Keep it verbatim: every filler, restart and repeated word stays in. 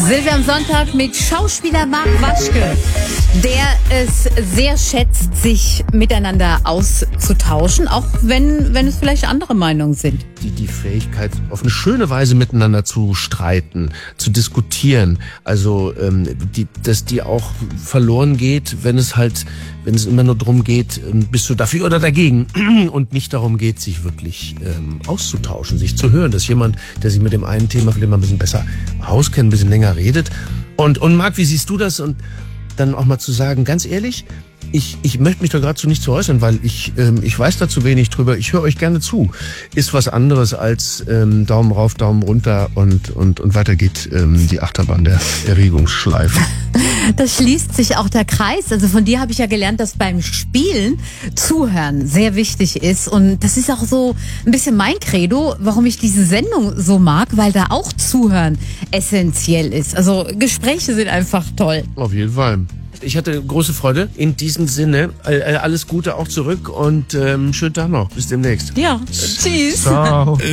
Silvia am Sonntag mit Schauspieler Marc Waschke, der es sehr schätzt, sich miteinander auszutauschen, auch wenn, wenn es vielleicht andere Meinungen sind. Die, die Fähigkeit, auf eine schöne Weise miteinander zu streiten, zu diskutieren, also ähm, die, dass die auch verloren geht, wenn es halt, wenn es immer nur darum geht, ähm, bist du dafür oder dagegen und nicht darum geht, sich wirklich ähm, auszutauschen, sich zu hören, dass jemand, der sich mit dem einen Thema vielleicht mal ein bisschen besser auskennt, ein bisschen länger redet. Und, und Marc, wie siehst du das? Und dann auch mal zu sagen, ganz ehrlich, ich, ich möchte mich da gerade zu nicht zu äußern, weil ich, ähm, ich weiß da zu wenig drüber. Ich höre euch gerne zu. Ist was anderes als ähm, Daumen rauf, Daumen runter und, und, und weiter geht ähm, die Achterbahn der Erregungsschleife. Das schließt sich auch der Kreis. Also von dir habe ich ja gelernt, dass beim Spielen Zuhören sehr wichtig ist. Und das ist auch so ein bisschen mein Credo, warum ich diese Sendung so mag, weil da auch Zuhören essentiell ist. Also Gespräche sind einfach toll. Auf jeden Fall. Ich hatte große Freude. In diesem Sinne, alles Gute auch zurück und ähm, schönen Tag noch. Bis demnächst. Ja, tschüss. Ciao.